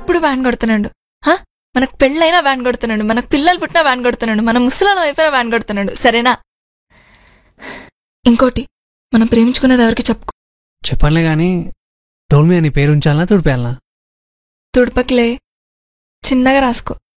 ఎప్పుడు వ్యాన్ కొడుతున్నాడు. మనకు పెళ్ళైనా వ్యాన్ కొడుతున్నాడు, మనకు పిల్లలు పుట్టినా వ్యాన్ కొడుతున్నాడు, మన ముసలాలం అయిపోయినా వ్యాన్ కొడుతున్నాడు. సరేనా? ఇంకోటి, మనం ప్రేమించుకున్నది ఎవరికి చెప్పుకో. చెప్పనులే గాని డోల్మీ అని పేరు ఉంచాలనా తుడిపేయాలనా? తుడపకిలే, చిన్నగా రాసుకో.